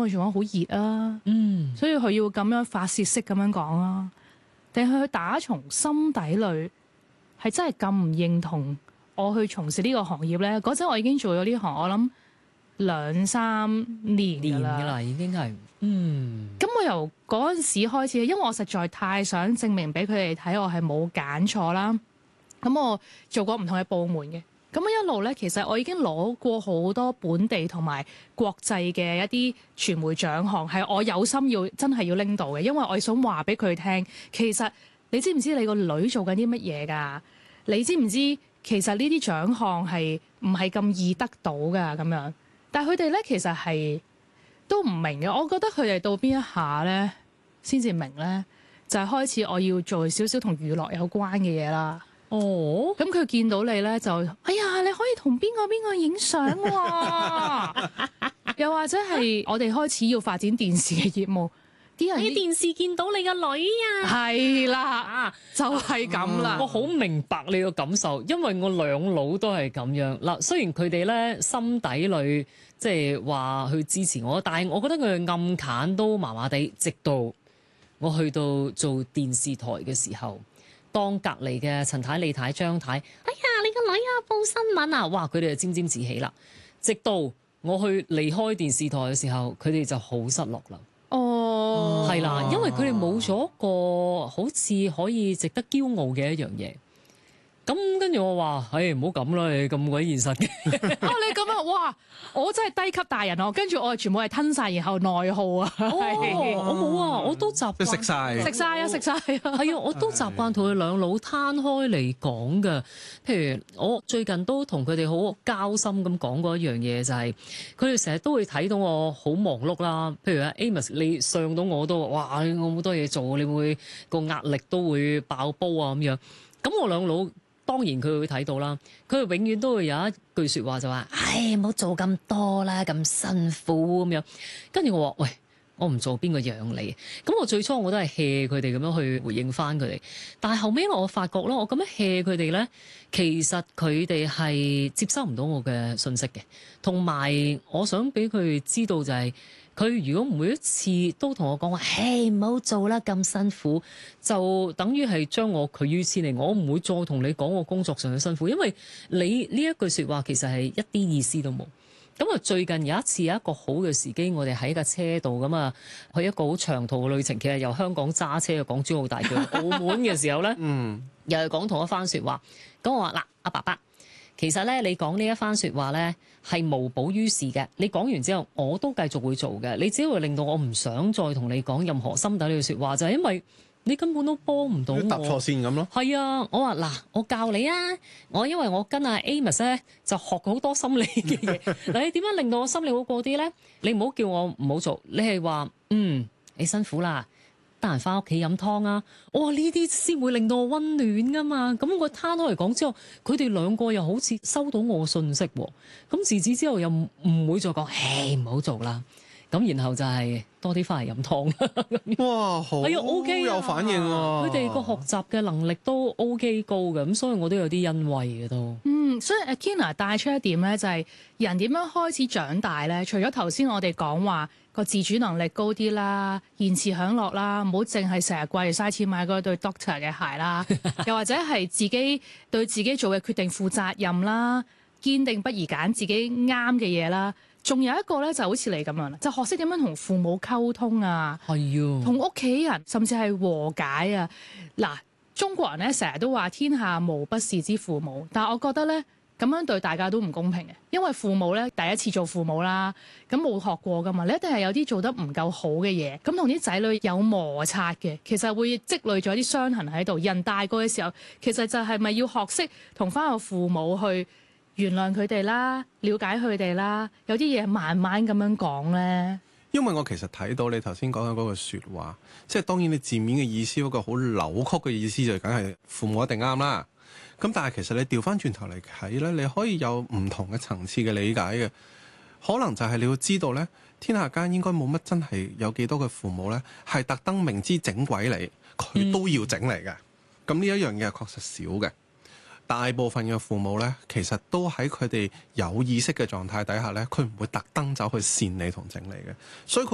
個廚房好熱啊，所以佢要咁樣發泄式咁樣講啊，定係佢打從心底裏係真係咁唔認同我去從事呢個行業咧？嗰陣我已經做咗呢行，我諗2-3年㗎啦， 已經係咁我由嗰陣時開始，因為我實在太想證明俾佢哋睇，我係冇揀錯啦。咁我做過唔同嘅部門嘅，咁一路咧，其實我已經攞過好多本地同埋國際嘅一啲傳媒獎項，係我有心要真係要拎到嘅，因為我想話俾佢聽，其實你知唔知你個女做緊啲乜嘢㗎？你知唔知其實呢啲獎項係唔係咁易得到㗎？咁樣，但係佢哋咧其實係都唔明嘅。我覺得佢哋到邊一下咧先至明咧，就係開始我要做少少同娛樂有關嘅嘢啦。咁佢見到你咧就，哎呀，你可以同邊個影相喎？又或者係我哋開始要發展電視嘅業務，啲人喺電視見到你個女啊， 係啦，就係咁啦。 我好明白你個感受，因為我兩老都係咁樣嗱。雖然佢哋咧心底裏即係話去支持我，但係我覺得佢哋暗揀都麻麻地。直到我去到做電視台嘅時候，當隔離嘅陳太、李太、張太，哎呀，你個女啊報新聞啊，哇！佢哋就沾沾自喜啦。直到我去離開電視台嘅時候，佢哋就好失落啦。係啦，因為佢哋冇咗個好似可以值得驕傲嘅一樣嘢。咁跟住我話，唔好咁啦，你咁鬼現實嘅。 你咁啊，哇！我真係低級大人啊，跟住我全部係吞晒，然後內耗啊。 我冇啊，我都習慣食晒啊。 係啊，我都習慣同佢兩老攤開嚟講嘅。譬如我最近都同佢哋好交心咁講過一樣嘢，就係佢哋成日都會睇到我好忙碌啦。譬如啊 Amos，你上到我都話，哇！我好多嘢做，你會個壓力都會爆煲啊咁樣。咁我兩老當然佢會睇到啦，佢永遠都會有一句説話就話：唔好做咁多啦，咁辛苦咁樣。跟住我話：喂，我唔做邊個養你？咁我最初我都係 hea 佢哋咁樣去回應翻佢哋，但係後尾我發覺咧，我咁樣 hea 佢哋咧，其實佢哋係接收唔到我嘅信息嘅，同埋我想俾佢知道就係。佢如果每一次都同我講話，唔好做啦，咁辛苦，就等於係將我拒於千里。我唔會再同你講我工作上嘅辛苦，因為你呢一句説話其實係一啲意思都冇。咁啊，最近有一次有一個好嘅時機，我哋喺架車度咁啊，去一個好長途嘅旅程，其實由香港揸車去港珠澳大橋澳門嘅時候咧，又係講同一番説話。咁我話嗱，阿爸爸。其實咧，你講呢一番説話咧係無補於事嘅。你講完之後，我都繼續會做嘅。你只會令到我唔想再同你講任何心底裏嘅説話，就係因為你根本都幫唔到我。 搭錯線咁咯。 係啊，我話嗱，我教你啊。我因為我跟阿 Amos 咧就學好多心理嘅嘢。嗱，你點樣令到我心理好過啲咧？你唔好叫我唔好做，你係話你辛苦啦。得閒翻屋企飲湯啊！我話呢啲先會令到我溫暖噶嘛。咁我攤開嚟講之後，佢哋兩個又好似收到我信息喎。咁自此之後又唔會再講，唔好做啦。咁然後就係多啲翻嚟飲湯。 哇，好 OK 有反應喎！ 佢哋個學習嘅能力都 OK 高嘅，咁所以我都有啲欣慰嘅都。 所以 Kina 帶出一點咧，就係人點樣開始長大咧？除咗頭先我哋講話個自主能力高啲啦，延遲享樂啦，唔好淨係成日掛住嘥錢買嗰對 Doctor 嘅鞋啦，又或者係自己對自己做嘅決定負責任啦，堅定不移揀自己啱嘅嘢啦。仲有一個咧，就好似你咁樣啦，就學識點樣同父母溝通啊，同屋企人甚至係和解啊。嗱，中國人咧成日都話天下無不是之父母，但係我覺得咧咁樣對大家都唔公平嘅，因為父母咧第一次做父母啦，咁冇學過噶嘛，你一定係有啲做得唔夠好嘅嘢，咁同啲仔女有摩擦嘅，其實會積累咗啲傷痕喺度。人大個嘅時候，其實就係咪要學識同翻個父母去原諒佢哋啦，了解佢哋啦，有啲嘢慢慢咁樣講咧。 因為我其實睇到你頭先講嘅嗰句説話，即係當然你字面嘅意思嗰個好扭曲嘅意思就梗係父母一定啱啦。咁但係其實你調翻轉頭嚟睇咧，你可以有唔同嘅層次嘅理解嘅。可能就係你要知道咧，天下間應該冇乜真係有幾多嘅父母咧係特登明知整鬼你，佢都要整嚟嘅。咁呢一樣嘢係確實少嘅。大部分嘅父母咧，其實都喺佢哋有意識嘅狀態底下咧，佢唔會特登走去扇你同整你嘅，所以佢